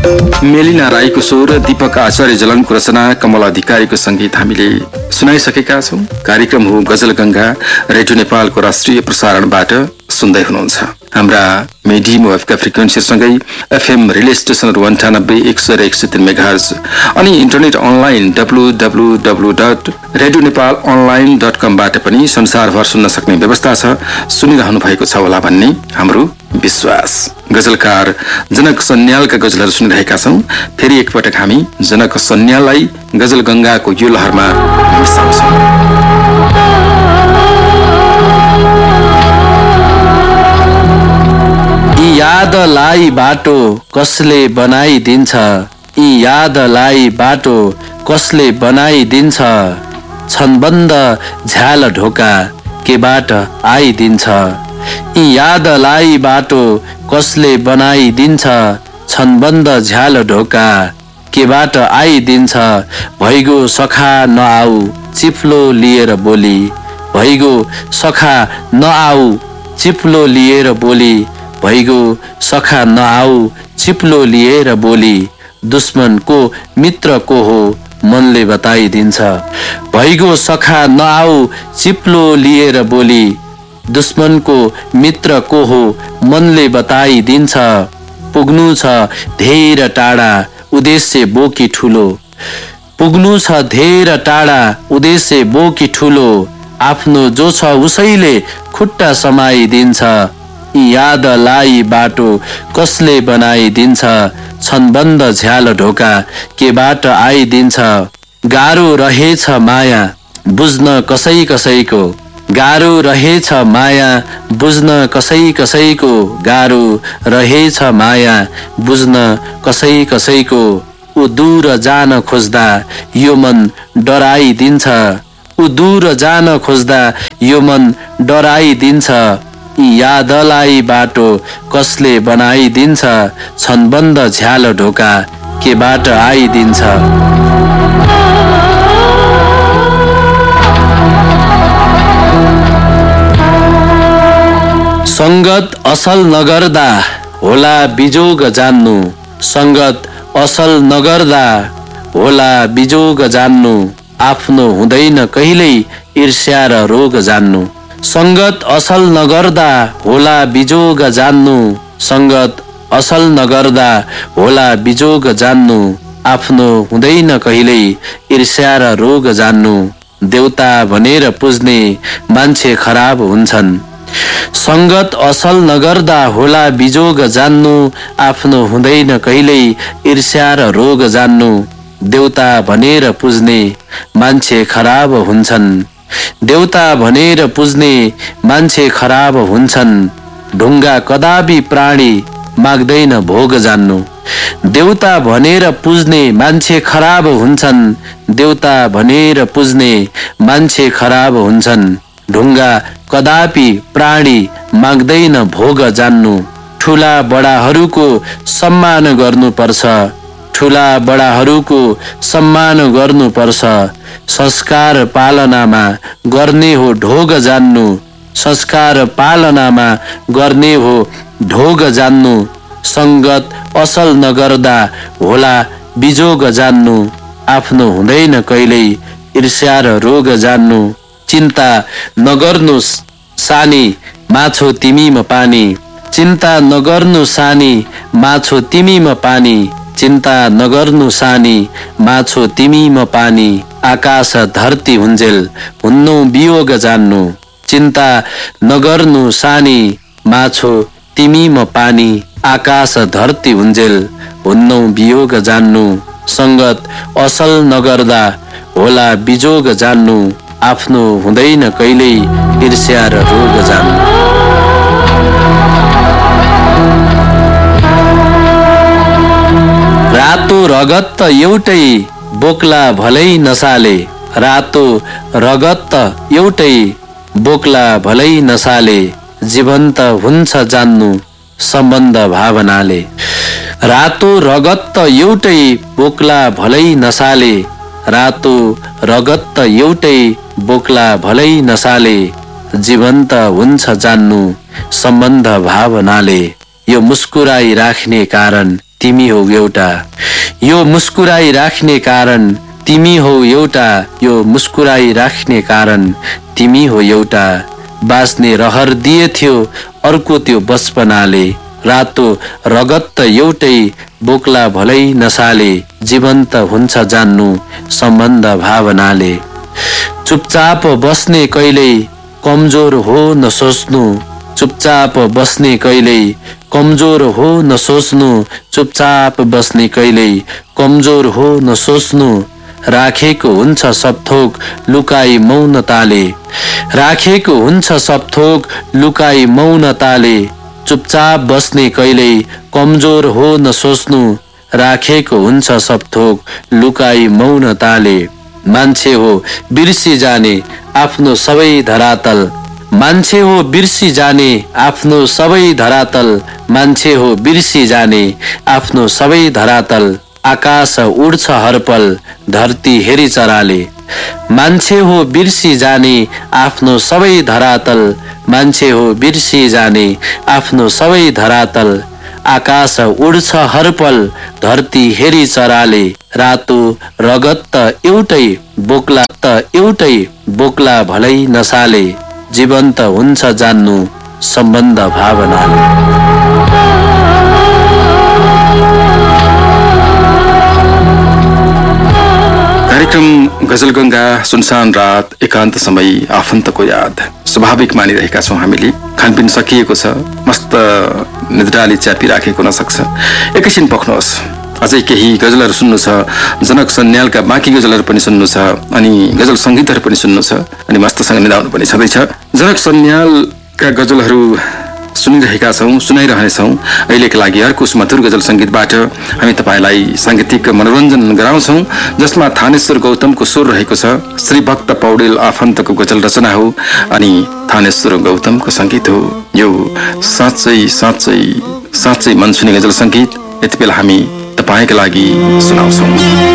मेलिना राईको स्वर, दीपक आचार्य जलनको रचना, कमल अधिकारीको संगीत हामीले सुनाइसकेका छौं। कार्यक्रम हो गजल गंगा, रेडियो नेपालको राष्ट्रिय प्रसारणबाट सुन्दै हुनुहुन्छ। हाम्रा मिडियम वेभका फ्रिक्वेन्सीसँगै एफएम रिले स्टेशनहरू 98.103 मेगाहर्ज अनि इन्टरनेट अनलाइन www.radionepalonline.com बाट पनि संसारभर सुन्न सक्ने व्यवस्था छ। सुनिरहनु भएको छ होला भन्ने हाम्रो विश्वास। गजलकार जनक सन्यालका गजलहरू सुनिरहेका छौं। फेरि एकपटक हामी जनक सन्याललाई गजल गंगाको यो लहरमा मिसाउँछौं। यी यादलाई बाटो कसले बनाइदिन्छ, यी यादलाई बाटो कसले बनाइदिन्छ, छनबन्द झ्याल ढोका केबाट आइदिन्छ। यी यादलाई बाटो कसले बनाइदिन्छ, छनबन्द झ्याल ढोका केबाट आइदिन्छ। भइगो सखा नआऊ चिप्लो लिएर बोली, भइगो सखा नआऊ चिप्लो लिएर बोली, भइगो सखा नआऊ चिप्लो लिएर बोली। दुश्मन को मित्र को हो मनले बताइदिन्छ, भइगो सखा नआऊ चिप्लो लिएर बोली। दुश्मनको मित्र को हो मनले बताइदिन्छ। पुग्नु छ धेर टाढा उद्देश्य बोकी ठुलो, पुग्नु छ धेर टाढा उद्देश्य बोकी ठुलो। आफ्नो जो छ उसैले खुट्टा समाइदिन्छ। यी यादलाई बाटो कसले बनाइदिन्छ, छनबन्द झ्याल ढोका केबाट आइदिन्छ। गाह्रो रहेछ माया बुझ्न कसै कसैको, गाह्रो रहेछ माया बुझ्न कसै कसैको, गाह्रो रहेछ माया बुझ्न कसै कसैको। ऊ दूर जान खोज्दा यो मन डराइदिन्छ, ऊ दूर जान खोज्दा यो मन डराइदिन्छ। यी यादलाई बाटो कसले बनाइदिन्छ, छनबन्द झ्याल ढोका केबाट आइदिन्छ। संगत असल नगर्दा होला बिजोग जान्नु, संगत असल नगर्दा होला बिजोग जान्नु। आफ्नो हुँदैन कहिल्यै ईर्ष्या र रोग जान्नु। संगत असल नगर्दा होला बिजोग जान्नु, संगत असल नगर्दा होला बिजोग जान्नु। आफ्नो हुँदैन कहिल्यै ईर्ष्या र रोग जान्नु। देउता भनेर पुज्ने मान्छे खराब हुन्छन्। संगत असल नगर्दा होला बिजोग जान्नु। आफ्नो हुँदैन कहिल्यै ईर्ष्या र रोग जान्नु। देउता भनेर पुज्ने मान्छे खराब हुन्छन्। देउता भनेर पुज्ने मान्छे खराब हुन्छन्। ढुङ्गा कदापि प्राणी माग्दैन भोग जान्नु। देउता भनेर पुज्ने मान्छे खराब हुन्छन्। देउता भनेर पुज्ने मान्छे खराब हुन्छन्। ढुङ्गा कदापि प्राणी माग्दैन भोग जान्नु। ठुला बडाहरूको सम्मान गर्नुपर्छ, ठुला बडाहरूको सम्मान गर्नुपर्छ। संस्कार पालनामा गर्ने हो ढोग जान्नु, संस्कार पालनामा गर्ने हो ढोग जान्नु। संगत असल नगर्दा होला बिजोग जान्नु। आफ्नो हुँदैन कहिल्यै ईर्ष्या र रोग जान्नु। चिन्ता नगर्नु सानी माछो तिमीमा पानी, चिन्ता नगर्नु सानी माछो तिमीमा पानी। चिन्ता नगर्नु सानी माछो तिमीमा पानी। आकाश धरती हुन्जेल हुन्नु वियोग जान्नु। चिन्ता नगर्नु सानी माछो तिमीमा पानी। आकाश धरती हुन्जेल हुन्नु वियोग जान्नु। संगत असल नगर्दा होला बिजोग जान्नु। आफ्नो हुँदैन कहिल्यै ईर्ष्या र रोग जान्नु। रातो रगत त एउटै बोक्ला भलै नसाले, रातो रगत त एउटै बोक्ला भलै नसाले। जीवन्त हुन्छ जान्नु सम्बन्ध भावनाले। रातो रगत त एउटै बोक्ला भलै नसाले, रातो रगत त एउटै बोक्ला भलै नसाले। जीवन्त हुन्छ जान्नु सम्बन्ध भावनाले। यो मुस्कुराई राख्ने कारण तिमी हो एउटा यो मुस्कुराई राख्ने कारण तिमी हो एउटा यो मुस्कुराई राख्ने कारण तिमी हो एउटा बाँच्ने रहर दिए थियो अर्को त्यो बचपनाले रातो रगत त एउटै बोक्ला भलै नसाले जीवन्त हुन्छ जान्नु सम्बन्ध भावनाले चुपचाप बस्ने कहिल्यै कमजोर हो नसोच्नु चुपचाप बस्ने कहिल्यै कमजोर हो नसोच्नु चुपचाप बस्ने कहिल्यै कमजोर हो नसोच्नु राखेको हुन्छ सब थोक लुकाई मौनताले राखेको हुन्छ सब थोक लुकाई मौनताले चुपचाप बस्ने कहिल्यै कमजोर हो नसोच्नु राखेको हुन्छ सब थोक लुकाई मौनताले मान्छे हो बिर्सी जाने आफ्नो सबै धरातल मान्छे हो बिर्सी जाने आफ्नो सबै धरातल मान्छे हो बिर्सी जाने आफ्नो सबै धरातल आकाश उड्छ हरपल धरती हेरी चराले मान्छे हो बिर्सी जाने आफ्नो सबै धरातल मान्छे हो बिर्सी जाने आफ्नो सबै धरातल आकाश उड्छ हरपल धरती हेरी चराले रातो रगत त एउटै बोक्ला त एउटै बोक्ला भलै नसाले जीवन्त हुन्छ जान्नु सम्बन्ध भावनाले। कार्यक्रम गजलगंगा सुनसान रात एकान्त समय आफन्तको याद स्वाभाविक मानिरहेका छौँ हामीले। खानपिन सकिएको छ, मस्त निद्राले च्यापिराखेको नसक्छ, एकैछिन पख्नुहोस्, अझै केही गजलहरू सुन्नु छ, जनक सन्यालका बाँकी गजलहरू पनि सुन्नु छ, अनि गजल सङ्गीतहरू पनि सुन्नु छ, अनि मस्तसँग निदाउनु पनि छँदैछ। जनक सन्यालका गजलहरू सुनिरहेका छौँ, सुनाइरहनेछौँ। अहिलेका लागि अर्को उस मधुर गजल सङ्गीतबाट हामी तपाईँलाई साङ्गीतिक मनोरञ्जन गराउँछौँ, जसमा थानेश्वर गौतमको स्वर रहेको छ। श्री भक्त पौडेल आफन्तको गजल रचना हो अनि थानेश्वर गौतमको सङ्गीत हो। यो साँच्चै साँच्चै साँच्चै मनसुने गजल सङ्गीत यति बेला हामी तपाईँका लागि सुनाउँछौँ।